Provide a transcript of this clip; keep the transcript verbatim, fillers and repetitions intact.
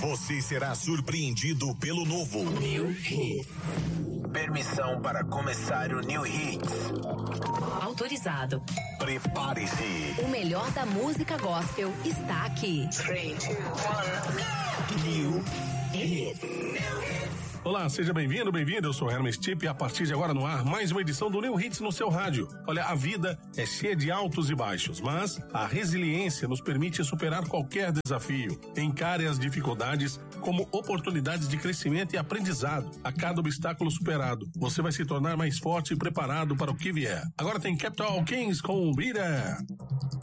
Você será surpreendido pelo novo New Hits. Permissão para começar o New Hits. Autorizado. Prepare-se. O melhor da música gospel está aqui. três, dois, um. New Hits. Olá, seja bem-vindo, bem-vindo. Eu sou Hermes Tip e a partir de agora no ar, mais uma edição do New Hits no seu rádio. Olha, a vida é cheia de altos e baixos, mas a resiliência nos permite superar qualquer desafio. Encare as dificuldades como oportunidades de crescimento e aprendizado. A cada obstáculo superado, você vai se tornar mais forte e preparado para o que vier. Agora tem Capital Kings com Vira.